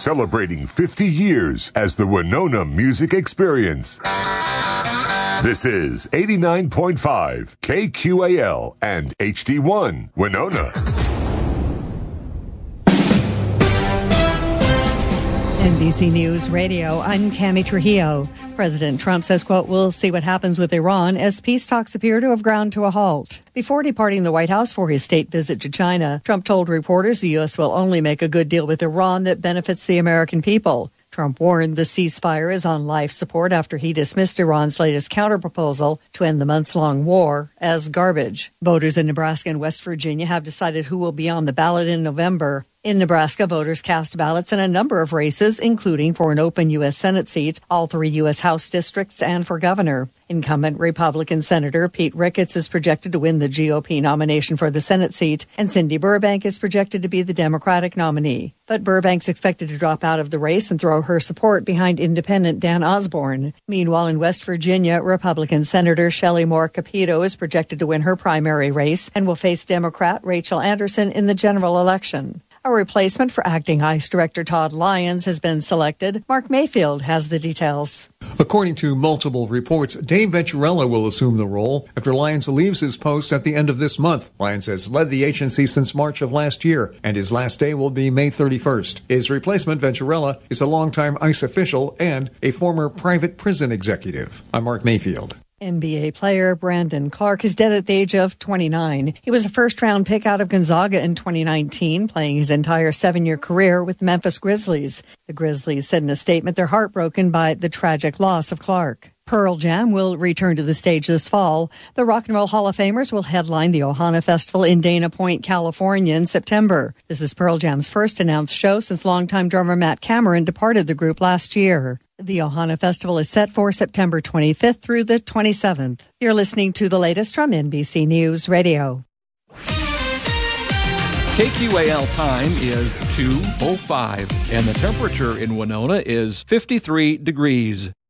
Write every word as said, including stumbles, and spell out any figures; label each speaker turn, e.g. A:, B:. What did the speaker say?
A: celebrating fifty years as the Winona Music Experience. This is eighty-nine point five K Q A L and H D one Winona.
B: N B C News Radio, I'm Tammy Trujillo. President Trump says, quote, we'll see what happens with Iran as peace talks appear to have ground to a halt. Before departing the White House for his state visit to China, Trump told reporters the U S will only make a good deal with Iran that benefits the American people. Trump warned the ceasefire is on life support after he dismissed Iran's latest counterproposal to end the months-long war as garbage. Voters in Nebraska and West Virginia have decided who will be on the ballot in November. In Nebraska, voters cast ballots in a number of races, including for an open U S Senate seat, all three U S House districts, and for governor. Incumbent Republican Senator Pete Ricketts is projected to win the G O P nomination for the Senate seat, and Cindy Burbank is projected to be the Democratic nominee. But Burbank's expected to drop out of the race and throw her support behind independent Dan Osborne. Meanwhile, in West Virginia, Republican Senator Shelley Moore Capito is projected to win her primary race and will face Democrat Rachel Anderson in the general election. A replacement for acting ICE Director Todd Lyons has been selected. Mark Mayfield has the details.
C: According to multiple reports, Dave Venturella will assume the role after Lyons leaves his post at the end of this month. Lyons has led the agency since March of last year, and his last day will be May thirty-first. His replacement, Venturella, is a longtime ICE official and a former private prison executive. I'm Mark Mayfield.
B: N B A player Brandon Clark is dead at the age of twenty-nine. He was a first-round pick out of Gonzaga in twenty nineteen, playing his entire seven-year career with Memphis Grizzlies. The Grizzlies said in a statement they're heartbroken by the tragic loss of Clark. Pearl Jam will return to the stage this fall. The Rock and Roll Hall of Famers will headline the Ohana Festival in Dana Point, California in September. This is Pearl Jam's first announced show since longtime drummer Matt Cameron departed the group last year. The Ohana Festival is set for September twenty-fifth through the twenty-seventh. You're listening to the latest from N B C News Radio.
D: K Q A L time is two oh five, and the temperature in Winona is fifty-three degrees.